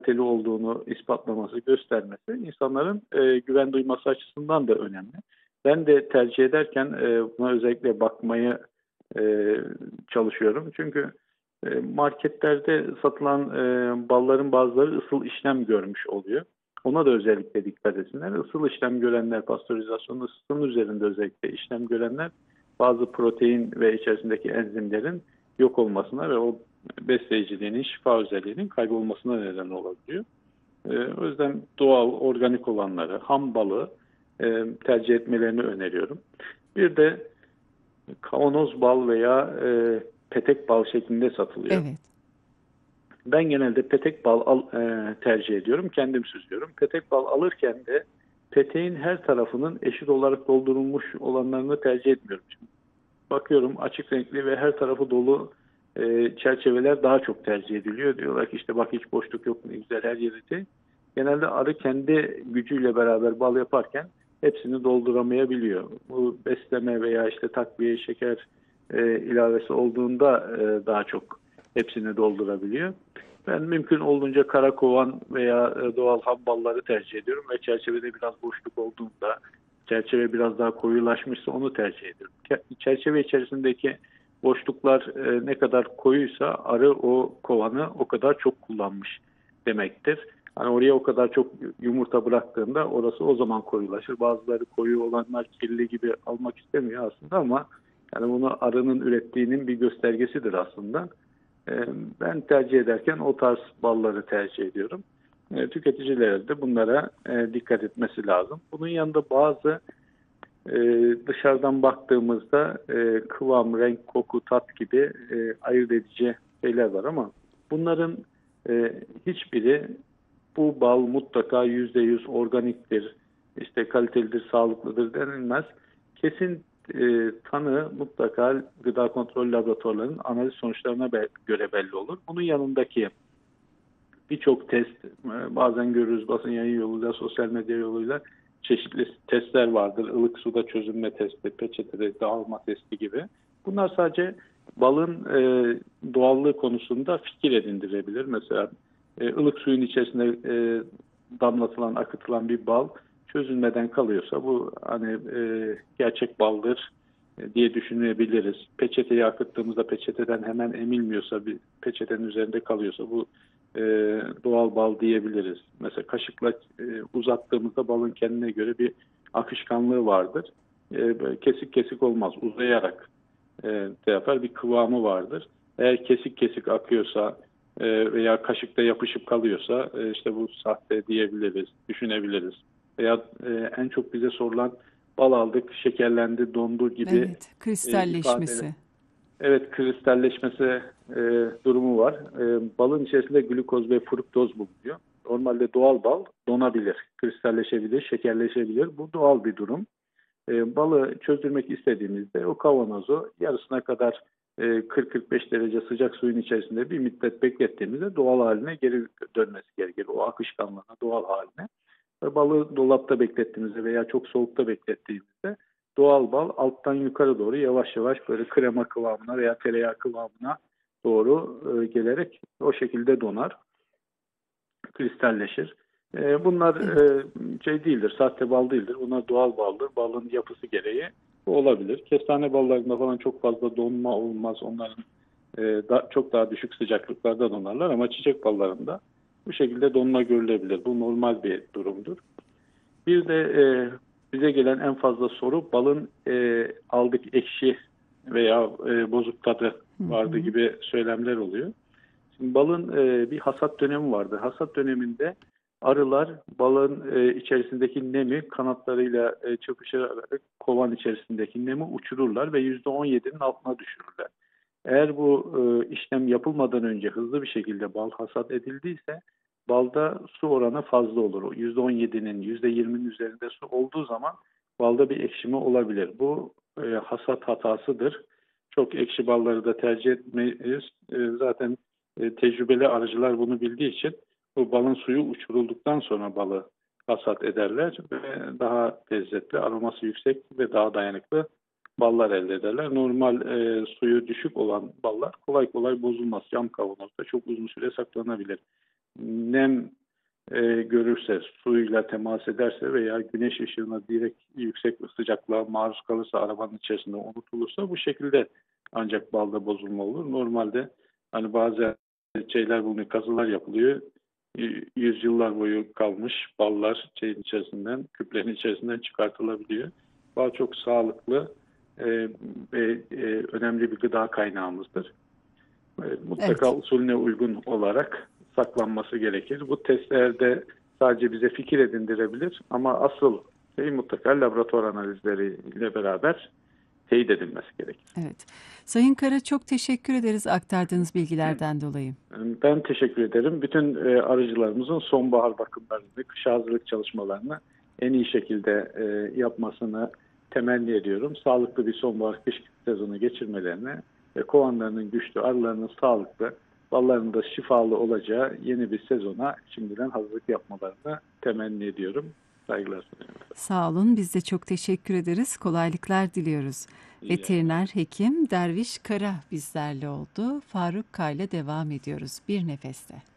kaliteli olduğunu ispatlaması, göstermesi insanların güven duyması açısından da önemli. Ben de tercih ederken buna özellikle bakmayı çalışıyorum. Çünkü marketlerde satılan balların bazıları ısıl işlem görmüş oluyor. Ona da özellikle dikkat etsinler. Isıl işlem görenler, pastörizasyon ısısının üzerinde özellikle işlem görenler bazı protein ve içerisindeki enzimlerin yok olmasına ve o besleyiciliğinin, şifa özelliğinin kaybolmasına neden olabiliyor. O yüzden doğal, organik olanları, ham balı tercih etmelerini öneriyorum. Bir de kavanoz bal veya petek bal şeklinde satılıyor. Evet. Ben genelde petek bal tercih ediyorum. Kendim süzüyorum. Petek bal alırken de peteğin her tarafının eşit olarak doldurulmuş olanlarını tercih etmiyorum. Şimdi bakıyorum açık renkli ve her tarafı dolu çerçeveler daha çok tercih ediliyor. Diyorlar ki işte bak hiç boşluk yok, ne güzel her yeri de. Genelde arı kendi gücüyle beraber bal yaparken hepsini dolduramayabiliyor. Bu besleme veya işte takviye, şeker ilavesi olduğunda daha çok hepsini doldurabiliyor. Ben mümkün olduğunca kara kovan veya doğal ham balları tercih ediyorum ve çerçevede biraz boşluk olduğunda, çerçeve biraz daha koyulaşmışsa onu tercih ediyorum. Çerçeve içerisindeki boşluklar ne kadar koyuysa arı o kovanı o kadar çok kullanmış demektir. Hani oraya o kadar çok yumurta bıraktığında orası o zaman koyulaşır. Bazıları koyu olanlar kirli gibi almak istemiyor aslında ama yani bunu arının ürettiğinin bir göstergesidir aslında. Ben tercih ederken o tarz balları tercih ediyorum. Tüketicilere de bunlara dikkat etmesi lazım. Bunun yanında bazı e, dışarıdan baktığımızda kıvam, renk, koku, tat gibi ayırt edici şeyler var ama bunların hiçbiri bu bal mutlaka %100 organiktir, işte kalitelidir, sağlıklıdır denilmez. Kesin tanı mutlaka gıda kontrol laboratuvarlarının analiz sonuçlarına göre belli olur. Bunun yanındaki birçok test, bazen görürüz basın yayın yoluyla, sosyal medya yoluyla çeşitli testler vardır. Ilık suda çözünme testi, peçetede dağılma testi gibi. Bunlar sadece balın doğallığı konusunda fikir edindirebilir. Mesela ılık suyun içerisinde damlatılan, akıtılan bir bal çözülmeden kalıyorsa bu hani gerçek baldır diye düşünebiliriz. Peçeteyi akıttığımızda peçeteden hemen emilmiyorsa, bir peçetenin üzerinde kalıyorsa bu e, doğal bal diyebiliriz. Mesela kaşıkla uzattığımızda balın kendine göre bir akışkanlığı vardır. Böyle kesik kesik olmaz, uzayarak yapar, bir kıvamı vardır. Eğer kesik kesik akıyorsa veya kaşıkta yapışıp kalıyorsa işte bu sahte diyebiliriz, düşünebiliriz. Veya en çok bize sorulan bal aldık, şekerlendi, dondu gibi Evet. ifadeler. Kristalleşmesi. Evet, kristalleşmesi durumu var. Balın içerisinde glukoz ve fruktoz bulunuyor. Normalde doğal bal donabilir, kristalleşebilir, şekerleşebilir. Bu doğal bir durum. Balı çözdürmek istediğimizde o kavanozu yarısına kadar 40-45 derece sıcak suyun içerisinde bir müddet beklettiğimizde doğal haline geri dönmesi gerekir. O akışkanlığına, doğal haline. Ve balı dolapta beklettiğimizde veya çok soğukta beklettiğimizde doğal bal alttan yukarı doğru yavaş yavaş böyle krema kıvamına veya tereyağı kıvamına doğru gelerek o şekilde donar, kristalleşir. Bunlar Evet. şey değildir, sahte bal değildir. Bunlar doğal baldır. Balın yapısı gereği bu olabilir. Kestane ballarında falan çok fazla donma olmaz. Onların çok daha düşük sıcaklıklarda donarlar ama çiçek ballarında bu şekilde donma görülebilir. Bu normal bir durumdur. Bir de bize gelen en fazla soru balın aldık ekşi veya bozuk tadı Hı vardı hı. gibi söylemler oluyor. Şimdi balın bir hasat dönemi vardır. Hasat döneminde arılar balın içerisindeki nemi kanatlarıyla çırpışarak kovan içerisindeki nemi uçururlar ve %17'nin altına düşürürler. Eğer bu işlem yapılmadan önce hızlı bir şekilde bal hasat edildiyse balda su oranı fazla olur. %17'nin %20'nin üzerinde su olduğu zaman balda bir ekşime olabilir. Bu hasat hatasıdır. Çok ekşi balları da tercih etmeyiz. Zaten tecrübeli arıcılar bunu bildiği için bu balın suyu uçurulduktan sonra balı hasat ederler ve daha lezzetli, aroması yüksek ve daha dayanıklı ballar elde ederler. Normal suyu düşük olan ballar kolay kolay bozulmaz. Cam kavanozda çok uzun süre saklanabilir. nem görürse, suyla temas ederse veya güneş ışığına direkt yüksek sıcaklığa maruz kalırsa, arabanın içerisinde unutulursa, bu şekilde ancak balda bozulma olur. Normalde hani bazı şeyler bulunuyor, kazılar yapılıyor. Yüzyıllar boyu kalmış ballar şeyin içerisinden, küplerin içerisinden çıkartılabiliyor. Bal çok sağlıklı ve önemli bir gıda kaynağımızdır. Mutlaka Evet. usulüne uygun olarak saklanması gerekir. Bu testlerde sadece bize fikir edindirebilir ama asıl şey mutlaka laboratuvar analizleriyle beraber teyit edilmesi gerekir. Evet. Sayın Kara, çok teşekkür ederiz aktardığınız bilgilerden dolayı. Ben teşekkür ederim. Bütün arıcılarımızın sonbahar bakımlarını, kış hazırlık çalışmalarını en iyi şekilde yapmasını temenni ediyorum. Sağlıklı bir sonbahar kış sezonu geçirmelerini ve kovanlarının güçlü, arılarının sağlıklı, ballarının da şifalı olacağı yeni bir sezona şimdiden hazırlık yapmalarını temenni ediyorum. Saygılar sunuyorum. Sağ olun. Biz de çok teşekkür ederiz. Kolaylıklar diliyoruz. İyi Veteriner yayınlar. hekim Derviş Kara bizlerle oldu. Faruk Kayla devam ediyoruz. Bir nefeste.